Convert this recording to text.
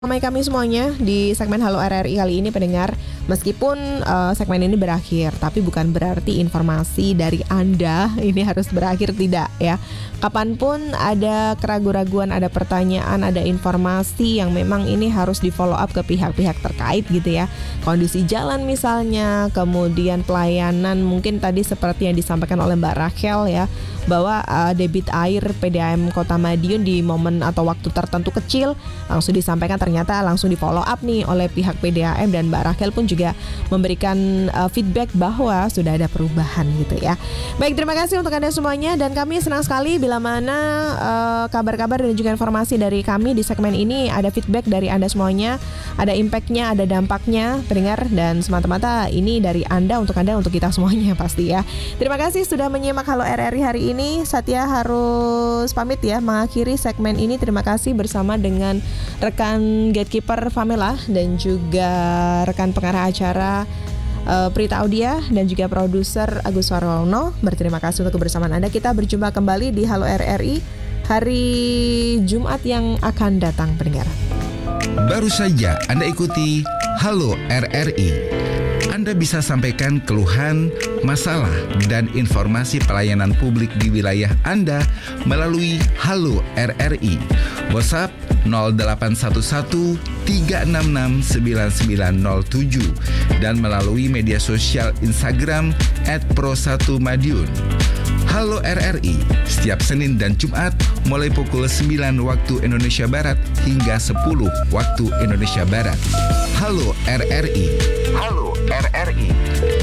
Ramai kami semuanya di segmen Halo RRI kali ini pendengar. Meskipun segmen ini berakhir, tapi bukan berarti informasi dari Anda ini harus berakhir, tidak ya. Kapanpun ada keraguan-raguan, ada pertanyaan, ada informasi yang memang ini harus di follow up ke pihak-pihak terkait gitu ya. Kondisi jalan misalnya, kemudian pelayanan mungkin tadi seperti yang disampaikan oleh Mbak Rachel ya, bahwa debit air PDAM Kota Madiun di momen atau waktu tertentu kecil, langsung disampaikan ternyata langsung di follow up nih oleh pihak PDAM, dan Mbak Rachel pun juga memberikan feedback bahwa sudah ada perubahan gitu ya. Baik, terima kasih untuk Anda semuanya, dan kami senang sekali bila mana kabar-kabar dan juga informasi dari kami di segmen ini ada feedback dari Anda semuanya, ada impactnya, ada dampaknya pendengar, dan semata-mata ini dari Anda, untuk kita semuanya pasti ya. Terima kasih sudah menyimak Halo RRI hari ini. Satya harus pamit ya mengakhiri segmen ini. Terima kasih bersama dengan rekan Gatekeeper Pamela dan juga rekan pengarah acara Prita Audia dan juga produser Agus Warwono. Berterima kasih untuk kebersamaan Anda. Kita berjumpa kembali di Halo RRI hari Jumat yang akan datang pendengar. Baru saja Anda ikuti Halo RRI. Anda bisa sampaikan keluhan, masalah, dan informasi pelayanan publik di wilayah Anda melalui Halo RRI. WhatsApp 0811 366 9907 dan melalui media sosial Instagram @pro1madiun. Halo RRI, setiap Senin dan Jumat mulai pukul 9 waktu Indonesia Barat hingga 10 waktu Indonesia Barat. Halo RRI. Halo RRI.